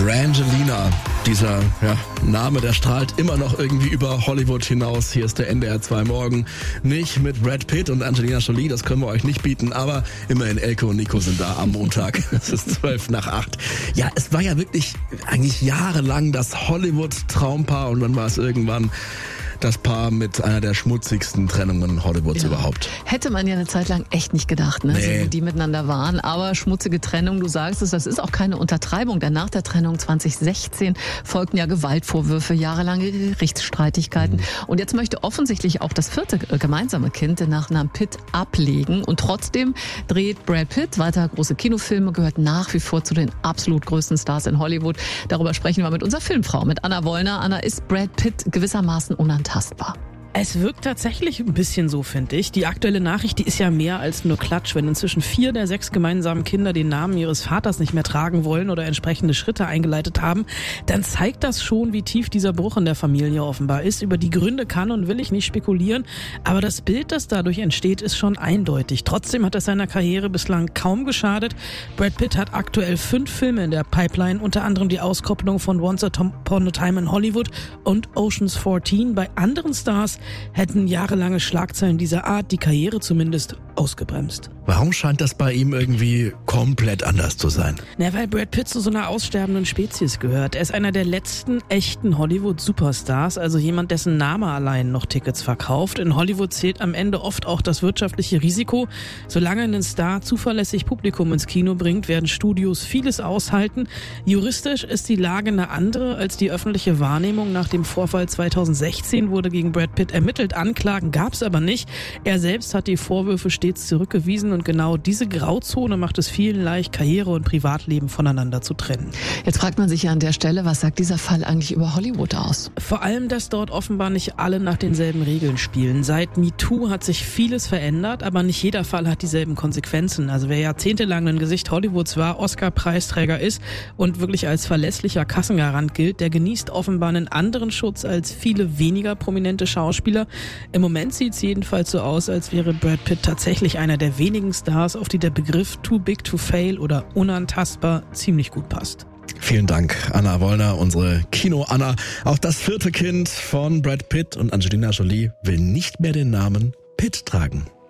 Brangelina, dieser Name, der strahlt immer noch irgendwie über Hollywood hinaus. Hier ist der NDR 2 Morgen. Nicht mit Brad Pitt und Angelina Jolie, das können wir euch nicht bieten, aber immerhin Elke und Nico sind da am Montag. Es ist 7:55. Ja, es war ja wirklich eigentlich jahrelang das Hollywood-Traumpaar und dann war es irgendwann das Paar mit einer der schmutzigsten Trennungen Hollywoods überhaupt. Hätte man ja eine Zeit lang echt nicht gedacht, ne? Nee. So wie die miteinander waren. Aber schmutzige Trennung, du sagst es, das ist auch keine Untertreibung. Denn nach der Trennung 2016 folgten ja Gewaltvorwürfe, jahrelange Gerichtsstreitigkeiten. Und jetzt möchte offensichtlich auch das vierte gemeinsame Kind den Nachnamen Pitt ablegen. Und trotzdem dreht Brad Pitt weiter große Kinofilme, gehört nach wie vor zu den absolut größten Stars in Hollywood. Darüber sprechen wir mit unserer Filmfrau, mit Anna Wollner. Anna, ist Brad Pitt gewissermaßen unantastbar? Es wirkt tatsächlich ein bisschen so, finde ich. Die aktuelle Nachricht, die ist ja mehr als nur Klatsch. Wenn inzwischen 4 der 6 gemeinsamen Kinder den Namen ihres Vaters nicht mehr tragen wollen oder entsprechende Schritte eingeleitet haben, dann zeigt das schon, wie tief dieser Bruch in der Familie offenbar ist. Über die Gründe kann und will ich nicht spekulieren, aber das Bild, das dadurch entsteht, ist schon eindeutig. Trotzdem hat es seiner Karriere bislang kaum geschadet. Brad Pitt hat aktuell 5 Filme in der Pipeline, unter anderem die Auskopplung von Once Upon a Time in Hollywood und Ocean's 14. Bei anderen Stars hätten jahrelange Schlagzeilen dieser Art die Karriere zumindest ausgebremst. Warum scheint das bei ihm irgendwie komplett anders zu sein? Na, weil Brad Pitt zu so einer aussterbenden Spezies gehört. Er ist einer der letzten echten Hollywood-Superstars, also jemand, dessen Name allein noch Tickets verkauft. In Hollywood zählt am Ende oft auch das wirtschaftliche Risiko. Solange ein Star zuverlässig Publikum ins Kino bringt, werden Studios vieles aushalten. Juristisch ist die Lage eine andere als die öffentliche Wahrnehmung. Nach dem Vorfall 2016 wurde gegen Brad Pitt ermittelt. Anklagen gab es aber nicht. Er selbst hat die Vorwürfe stets zurückgewiesen und genau diese Grauzone macht es vielen leicht, Karriere und Privatleben voneinander zu trennen. Jetzt fragt man sich ja an der Stelle, was sagt dieser Fall eigentlich über Hollywood aus? Vor allem, dass dort offenbar nicht alle nach denselben Regeln spielen. Seit MeToo hat sich vieles verändert, aber nicht jeder Fall hat dieselben Konsequenzen. Also wer jahrzehntelang ein Gesicht Hollywoods war, Oscar-Preisträger ist und wirklich als verlässlicher Kassengarant gilt, der genießt offenbar einen anderen Schutz als viele weniger prominente Schauspieler. Im Moment sieht es jedenfalls so aus, als wäre Brad Pitt tatsächlich einer der wenigen Stars, auf die der Begriff Too Big to Fail oder unantastbar ziemlich gut passt. Vielen Dank, Anna Wollner, unsere Kino-Anna. Auch das vierte Kind von Brad Pitt und Angelina Jolie will nicht mehr den Namen Pitt tragen.